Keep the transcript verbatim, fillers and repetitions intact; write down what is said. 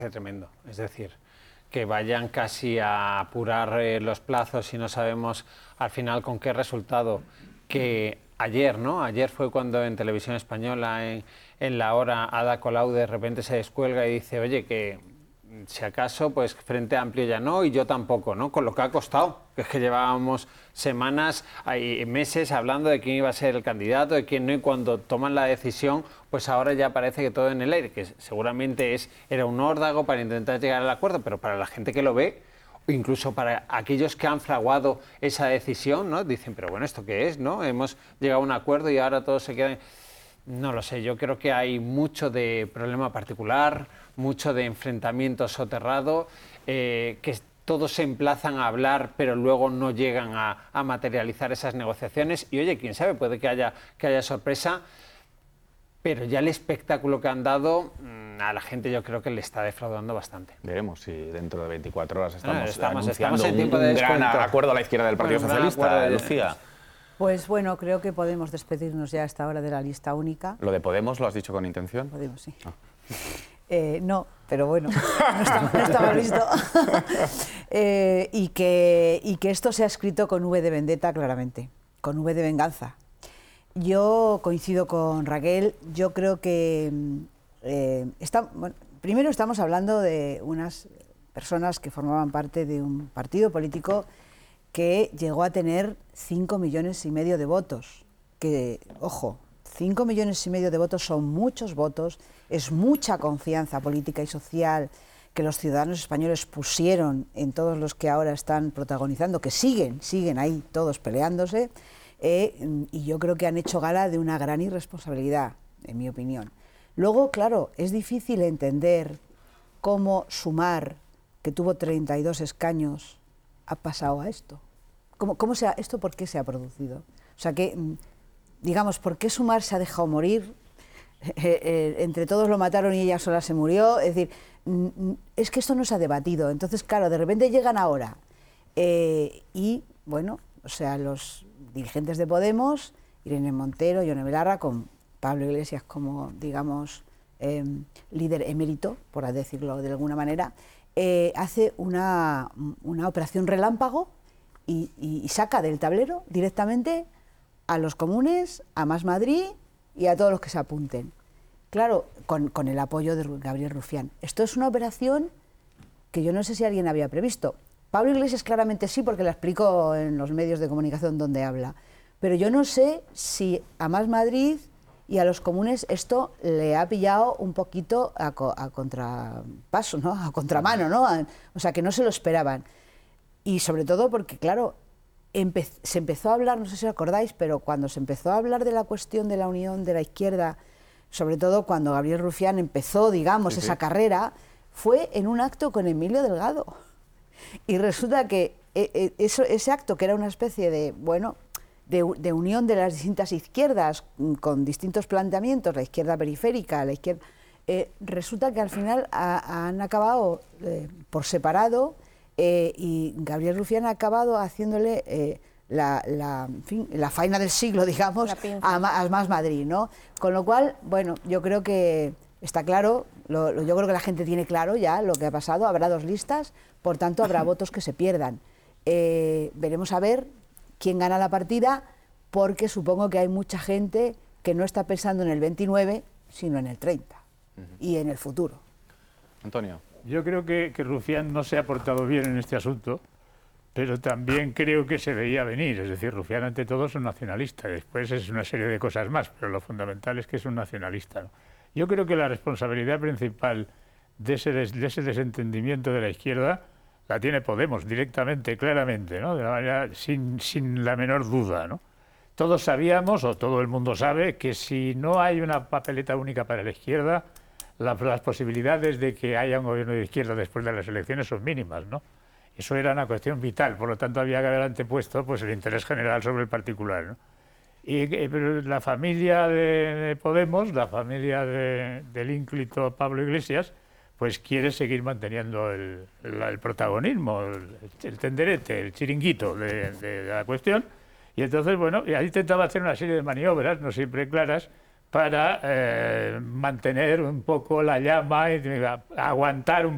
tremendo. Es decir, que vayan casi a apurar eh, los plazos y no sabemos al final con qué resultado. Que ayer, ¿no? Ayer fue cuando en Televisión Española, en, en La Hora, Ada Colau de repente se descuelga y dice, oye, que si acaso, pues Frente Amplio ya no y yo tampoco, ¿no? Con lo que ha costado, que es que llevábamos semanas y meses hablando de quién iba a ser el candidato, de quién no, y cuando toman la decisión, pues ahora ya parece que todo en el aire, que seguramente es, era un órdago para intentar llegar al acuerdo, pero para la gente que lo ve, incluso para aquellos que han fraguado esa decisión, ¿no? Dicen, pero bueno, ¿esto qué es, no? Hemos llegado a un acuerdo y ahora todos se quedan... No lo sé, yo creo que hay mucho de problema particular, mucho de enfrentamiento soterrado, eh, que todos se emplazan a hablar, pero luego no llegan a, a materializar esas negociaciones. Y oye, quién sabe, puede que haya, que haya sorpresa, pero ya el espectáculo que han dado a la gente yo creo que le está defraudando bastante. Veremos si dentro de veinticuatro horas estamos, ah, estamos, anunciando estamos en tiempo un, de un gran descuento. acuerdo a la izquierda del Partido bueno, Socialista, de... Lucía. Pues bueno, creo que podemos despedirnos ya a esta hora de la lista única. ¿Lo de Podemos lo has dicho con intención? Podemos, sí. Ah. Eh, no, pero bueno, no estaba, no estaba listo. eh, y, que, y que esto se ha escrito con V de vendetta claramente, con V de venganza. Yo coincido con Raquel, yo creo que... Eh, está, bueno, primero estamos hablando de unas personas que formaban parte de un partido político que llegó a tener cinco millones y medio de votos. Que, ojo, cinco millones y medio de votos son muchos votos, es mucha confianza política y social que los ciudadanos españoles pusieron en todos los que ahora están protagonizando, que siguen, siguen ahí todos peleándose, eh, y yo creo que han hecho gala de una gran irresponsabilidad, en mi opinión. Luego, claro, es difícil entender cómo Sumar, que tuvo treinta y dos escaños, ha pasado a esto. ¿Cómo, cómo se ha, ¿Esto por qué se ha producido? O sea, que, digamos, ¿por qué Sumar se ha dejado morir? Eh, eh, entre todos lo mataron y ella sola se murió. Es decir, es que esto no se ha debatido. Entonces, claro, de repente llegan ahora eh, y, bueno, o sea, los dirigentes de Podemos, Irene Montero, Yone Belarra, con Pablo Iglesias como, digamos, eh, líder emérito, por decirlo de alguna manera, eh, hace una, una operación relámpago y, y, y saca del tablero directamente a los comunes, a Más Madrid y a todos los que se apunten. Claro, con, con el apoyo de Gabriel Rufián. Esto es una operación que yo no sé si alguien había previsto. Pablo Iglesias claramente sí, porque la explicó en los medios de comunicación donde habla. Pero yo no sé si a Más Madrid y a los comunes esto le ha pillado un poquito a, a contrapaso, ¿no? A contramano, ¿no? A, o sea, que no se lo esperaban. Y sobre todo porque, claro, empe se empezó a hablar, no sé si os acordáis, pero cuando se empezó a hablar de la cuestión de la unión de la izquierda, sobre todo cuando Gabriel Rufián empezó, digamos, sí, esa sí. carrera, fue en un acto con Emilio Delgado. Y resulta que eh, eso, ese acto, que era una especie de, bueno, de, de unión de las distintas izquierdas, con distintos planteamientos, la izquierda periférica, la izquierda... Eh, resulta que al final ha, han acabado eh, por separado, eh, y Gabriel Rufián ha acabado haciéndole eh, la, la, en fin, la faena del siglo, digamos, a, a Más Madrid, ¿no? Con lo cual, bueno, yo creo que está claro, lo, lo, yo creo que la gente tiene claro ya lo que ha pasado, habrá dos listas, por tanto habrá votos que se pierdan. Eh, veremos a ver quién gana la partida, porque supongo que hay mucha gente que no está pensando en el veintinueve, sino en el treinta uh-huh. y en el futuro. Antonio. Yo creo que, que Rufián no se ha portado bien en este asunto, pero también creo que se veía venir. Es decir, Rufián ante todo es un nacionalista, después es una serie de cosas más, pero lo fundamental es que es un nacionalista, ¿no? Yo creo que la responsabilidad principal de ese, des, de ese desentendimiento de la izquierda la tiene Podemos directamente, claramente, ¿no? De la manera, sin, sin la menor duda, ¿no? Todos sabíamos, o todo el mundo sabe, que si no hay una papeleta única para la izquierda, la, las posibilidades de que haya un gobierno de izquierda después de las elecciones son mínimas, ¿no? Eso era una cuestión vital, por lo tanto había que haber antepuesto pues, el interés general sobre el particular, ¿no? Y pero la familia de, de Podemos, la familia de, del ínclito Pablo Iglesias, pues quiere seguir manteniendo el, el, el protagonismo, el, el tenderete, el chiringuito de, de, de la cuestión. Y entonces, bueno, ahí intentaba hacer una serie de maniobras, no siempre claras, para eh, mantener un poco la llama y aguantar un